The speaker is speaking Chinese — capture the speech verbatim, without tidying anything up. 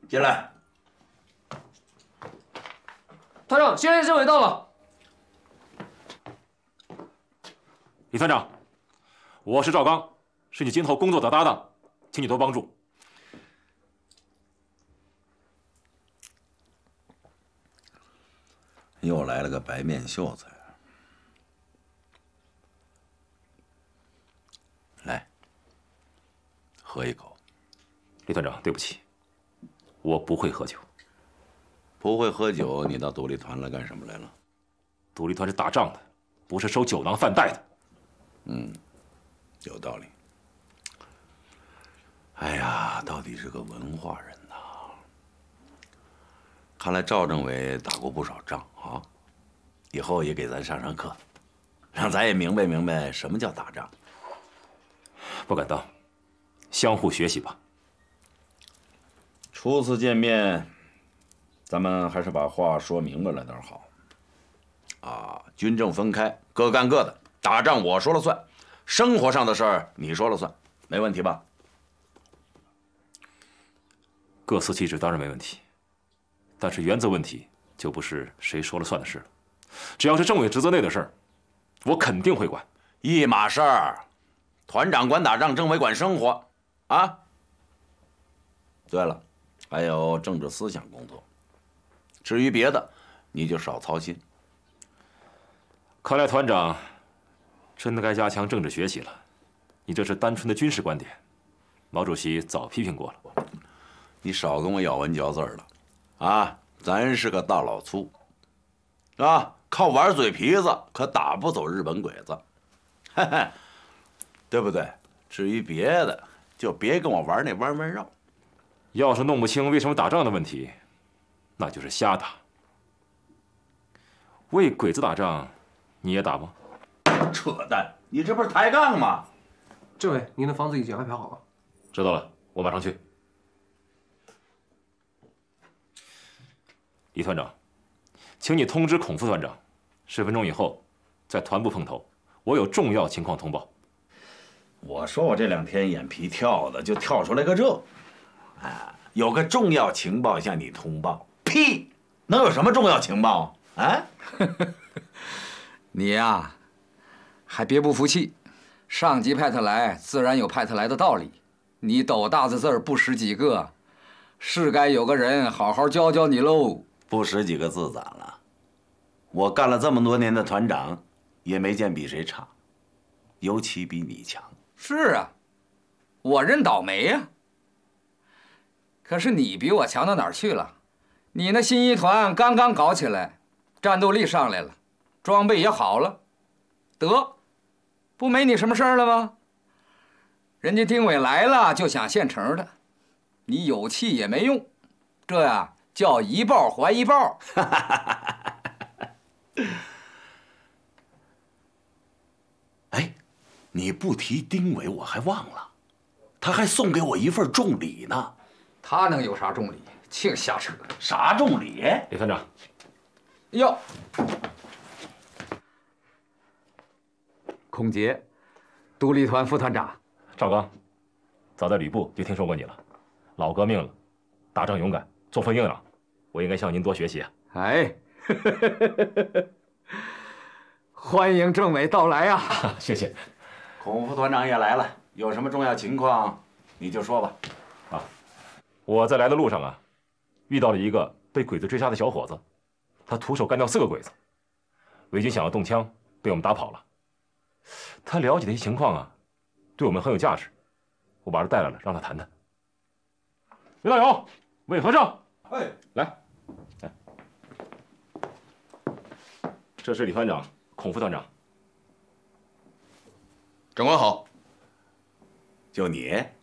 进来。 团长，新任政委到了。 李团长，我是赵刚，是你今后工作的搭档，请你多帮助。 又来了个白面秀才。来，喝一口。 李团长，对不起，我不会喝酒。 不会喝酒，你到独立团来干什么来了？ 独立团是打仗的，不是收酒囊饭袋的。 嗯，有道理。哎呀，到底是个文化人呐！看来赵政委打过不少仗啊，以后也给咱上上课，让咱也明白明白什么叫打仗。 不敢当，相互学习吧。 初次见面，咱们还是把话说明白了点好。啊，军政分开，各干各的，打仗我说了算，生活上的事儿你说了算，没问题吧？ 各司其职当然没问题，但是原则问题就不是谁说了算的事了。只要是政委职责内的事儿，我肯定会管。 一码事儿，团长管打仗，政委管生活，啊。对了，还有政治思想工作。至于别的，你就少操心。 看来团长真的该加强政治学习了。你这是单纯的军事观点，毛主席早批评过了。 你少跟我咬文嚼字了，啊！咱是个大老粗，啊，靠玩嘴皮子可打不走日本鬼子，嘿嘿，对不对？至于别的，就别跟我玩那弯弯绕。 要是弄不清为什么打仗的问题，那就是瞎打。为鬼子打仗，你也打吗？ 扯淡！你这不是抬杠吗？ 政委，您的房子已经安排好了。 知道了，我马上去。李团长，请你通知孔副团长，十分钟以后在团部碰头，我有重要情况通报。 我说我这两天眼皮跳的，就跳出来个这，啊，有个重要情报向你通报。屁，能有什么重要情报啊？ 你呀，还别不服气，上级派他来，自然有派他来的道理。你斗大字字儿不识几个，是该有个人好好教教你喽。 不识几个字咋了？我干了这么多年的团长，也没见比谁差，尤其比你强。 是啊，我认倒霉呀。可是你比我强到哪儿去了？你那新一团刚刚搞起来，战斗力上来了，装备也好了，得，不没你什么事儿了吗？人家丁伟来了就想现成的，你有气也没用，这呀叫一报还一报。 哎，你不提丁伟我还忘了，他还送给我一份重礼呢。 他能有啥重礼？净瞎扯！ 啥重礼？ 李团长， 哟，孔杰，独立团副团长。 赵刚，早在旅部就听说过你了，老革命了，打仗勇敢，作风硬朗，我应该向您多学习啊。 哎，欢迎政委到来呀！ 谢谢。 孔副团长也来了，有什么重要情况你就说吧。 啊，我在来的路上啊，遇到了一个被鬼子追杀的小伙子，他徒手干掉四个鬼子，伪军想要动枪，被我们打跑了。他了解的一些情况啊，对我们很有价值，我把他带来了，让他谈谈。刘大勇，魏和尚， 哎， 来，来，这是李团长、孔副团长。 长官好。 就你